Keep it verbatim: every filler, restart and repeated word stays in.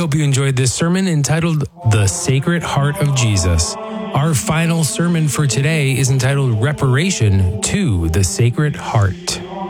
hope you enjoyed this sermon entitled The Sacred Heart of Jesus. Our final sermon for today is entitled Reparation to the Sacred Heart.